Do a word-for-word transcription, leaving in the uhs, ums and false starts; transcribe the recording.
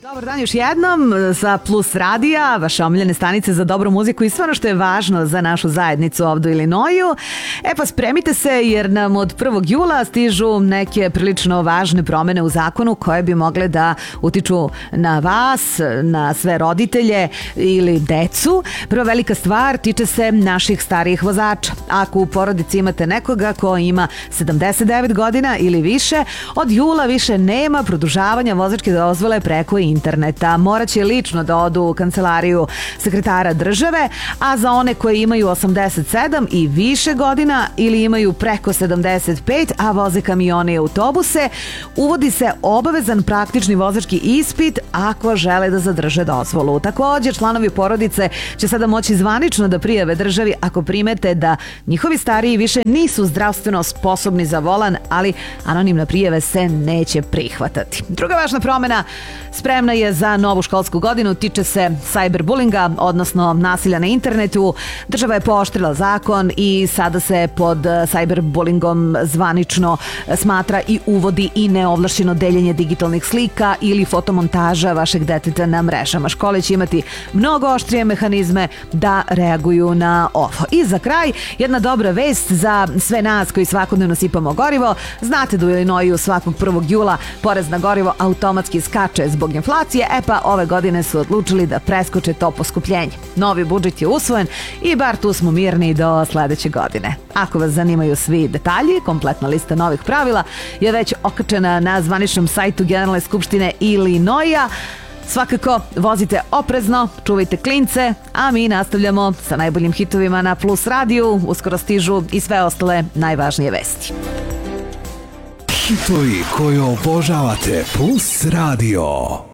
Dobar dan još jednom sa Plus radija, vaše omiljene stanice za dobru muziku i sve ono što je važno za našu zajednicu ovdje u Ilinoju. E pa spremite se jer nam od prvog jula stižu neke prilično važne promene u zakonu koje bi mogle da utiču na vas, na sve roditelje ili decu. Prva velika stvar tiče se naših starijih vozača. Ako u porodici imate nekoga ko ima sedamdeset devet godina ili više, od jula više nema produžavanja vozačke dozvole preko interneta. Morat će lično da odu u kancelariju sekretara države, a za one koji imaju osamdeset sedam i više godina ili imaju preko sedamdeset pet, a voze kamione i autobuse, uvodi se obavezan praktični vozački ispit ako žele da zadrže dozvolu. Također, članovi porodice će sada moći zvanično da prijave državi ako primete da njihovi stariji više nisu zdravstveno sposobni za volan, ali anonimne prijave se neće prihvatati. Druga važna promena spremna je za novu školsku godinu, tiče se cyberbullinga, odnosno nasilja na internetu. Država je pooštrila zakon i sada se pod cyberbullyingom zvanično smatra i uvodi i neovlašćeno deljenje digitalnih slika ili fotomontaža vašeg deteta na mrežama. Škole će imati mnogo oštrije mehanizme da reaguju na ovo. I za kraj, jedna dobra vest za sve nas koji svakodnevno sipamo gorivo. Znate da u Ilinoju svakog prvog jula porez na gorivo automatski skače zbog inflacije, e pa ove godine su odlučili da preskoče to poskupljenje. Novi budžet je usvojen i bar tu smo mirni do sledeće godine. Ako vas zanimaju svi detalji, kompletna lista novih pravila je već okačena na zvaničnom sajtu Generalne skupštine Ilinoja. Svakako, vozite oprezno, čuvajte klince, a mi nastavljamo sa najboljim hitovima na Plus radiju. Uskoro stižu i sve ostale najvažnije vesti. Hitovi koje obožavate, Plus radio.